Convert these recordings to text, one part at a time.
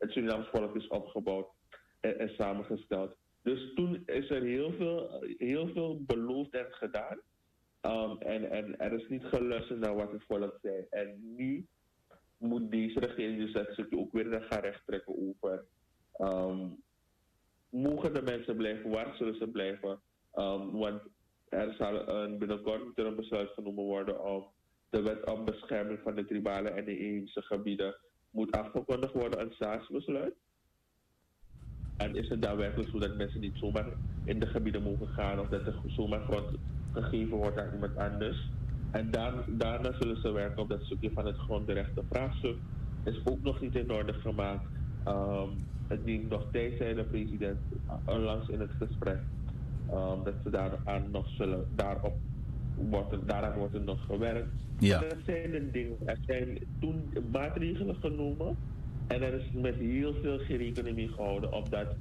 het Surinaams volk is opgebouwd en samengesteld. Dus toen is er heel veel beloofd en gedaan. En er is niet geluisterd naar wat het volk zei. En nu moet deze regering dus dat stukje ook weer gaan rechttrekken over. Mogen de mensen blijven? Waar zullen ze blijven? Want er zal binnenkort een besluit genomen worden om de wet op bescherming van de tribale en de inheemse gebieden moet afgekondigd worden een staatsbesluit. En is het daadwerkelijk zo dat mensen niet zomaar in de gebieden mogen gaan of dat er zomaar grond gegeven wordt aan iemand anders? En daarna zullen ze werken op dat stukje van het grondrechtenvraagstuk. Is ook nog niet in orde gemaakt. Het neemt nog tijd, zei de president onlangs in het gesprek. Dat ze daaraan wordt er nog gewerkt. Ja. Dat zijn de dingen. Er zijn toen maatregelen genomen. En er is met heel veel geen rekening mee gehouden op dat.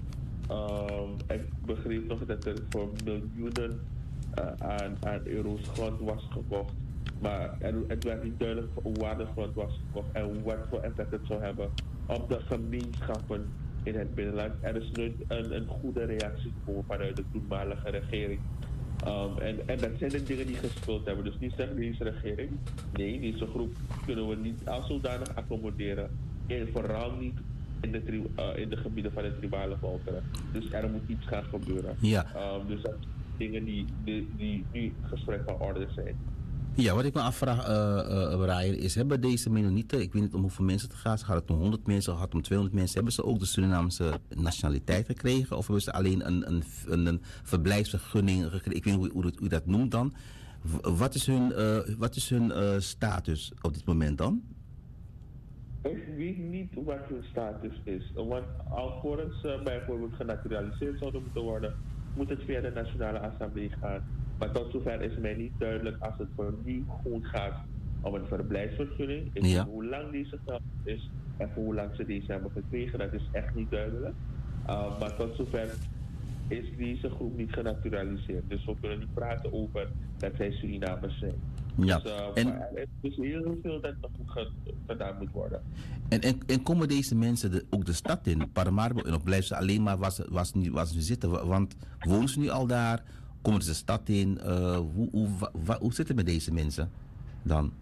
Ik begreep nog dat er voor miljoenen aan euro's grond was gekocht. Maar het werd niet duidelijk waar de grond was gekocht en wat voor effect het zou hebben op de gemeenschappen in het binnenland. Er is nooit een goede reactie gekomen vanuit de toenmalige regering. En dat zijn de dingen die gespeeld hebben. Dus niet zeggen deze regering, nee, deze groep kunnen we niet als zodanig accommoderen. En vooral niet in de gebieden van de tribale volkeren. Dus er moet iets gaan gebeuren. Ja. Dus dat zijn dingen die nu gesprek van orde zijn. Ja, wat ik me afvraag, Brian, is hebben deze Mennonieten, ik weet niet om hoeveel mensen het gaat het om 100 mensen, gaat het om 200 mensen, hebben ze ook de Surinaamse nationaliteit gekregen of hebben ze alleen een verblijfsvergunning gekregen? Ik weet niet hoe u dat noemt dan. Wat is hun status op dit moment dan? Ik weet niet wat hun status is. Want alvorens ze bijvoorbeeld genaturaliseerd zouden moeten worden, moet het via de Nationale Assemblée gaan. Maar tot zover is mij niet duidelijk als het voor wie gewoon gaat om een verblijfsvergunning. Ik weet hoe lang deze geldig is en voor hoe lang ze deze hebben gekregen. Dat is echt niet duidelijk. Maar tot zover is deze groep niet genaturaliseerd. Dus we kunnen niet praten over dat zij Surinamers zijn. Ja. Dus, er is heel veel dat nog gedaan moet worden. En komen deze mensen ook de stad in, Paramaribo, en of blijven ze alleen maar waar ze zitten? Want wonen ze nu al daar? Komen ze de stad in? Hoe zit het met deze mensen dan?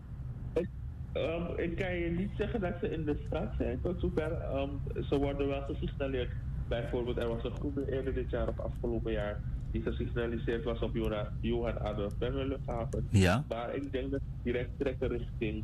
Ik kan je niet zeggen dat ze in de stad zijn. Tot zover, ze worden wel gesignaleerd. Bijvoorbeeld, er was een groep eerder dit jaar of afgelopen jaar die gesignaliseerd was op Johan Adolf Berner luchthaven. Ja. Maar ik denk dat ze direct trekken richting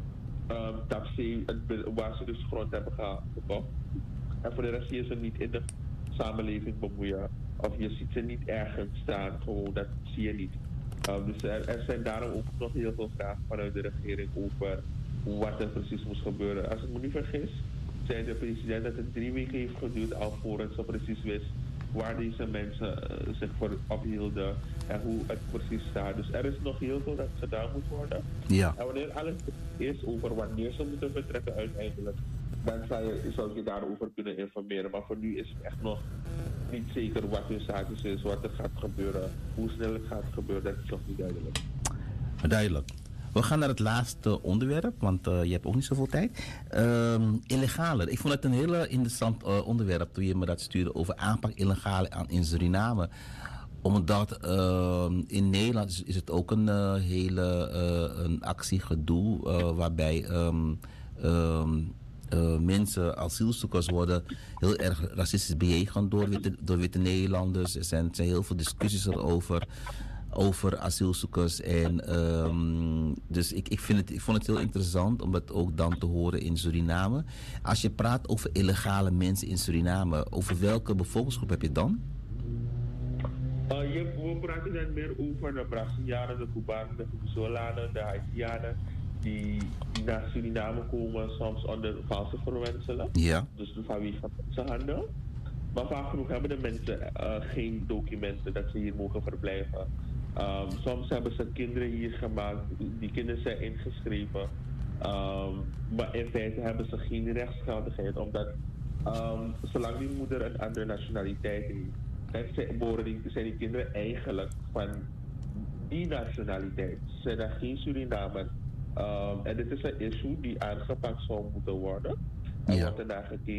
Tapzee, waar ze dus grond hebben gekocht. En voor de rest zie je ze niet in de samenleving bemoeien. Of je ziet ze niet ergens staan, gewoon dat zie je niet. Dus er zijn daarom ook nog heel veel vragen vanuit de regering over wat er precies moest gebeuren. Als ik me niet vergis, zei de president dat het 3 weken heeft geduurd alvorens ze precies wist waar deze mensen zich voor ophielden en hoe het precies staat. Dus er is nog heel veel dat gedaan moet worden. Ja. En wanneer alles is over wanneer ze moeten vertrekken uiteindelijk, dan zou je daarover kunnen informeren. Maar voor nu is het echt nog niet zeker wat hun status is, wat er gaat gebeuren, hoe snel het gaat gebeuren, dat is nog niet duidelijk. Duidelijk. We gaan naar het laatste onderwerp, want je hebt ook niet zoveel tijd. Illegaler. Ik vond het een heel interessant onderwerp toen je me dat stuurde over aanpak illegale in Suriname. Omdat in Nederland is het ook een hele een actiegedoe waarbij mensen, asielzoekers worden heel erg racistisch bejegend door witte Nederlanders. Er zijn heel veel discussies erover. Over asielzoekers. En dus ik vond het heel interessant om het ook dan te horen in Suriname. Als je praat over illegale mensen in Suriname, over welke bevolkingsgroep heb je het dan? We praten dan meer over de Brazilianen, de Cubanen, de Venezolanen, de Haitianen, die naar Suriname komen, soms onder valse verwenselen. Ja. Dus vanwege mensenhandel. Maar vaak genoeg hebben de mensen geen documenten dat ze hier mogen verblijven. Soms hebben ze kinderen hier gemaakt, die kinderen zijn ingeschreven. Maar in feite hebben ze geen rechtsgeldigheid, omdat zolang die moeder een andere nationaliteit heeft, zijn die kinderen eigenlijk van die nationaliteit. Ze zijn daar geen Surinamer. En dit is een issue die aangepakt zou moeten worden. Er wordt ernaar gekeken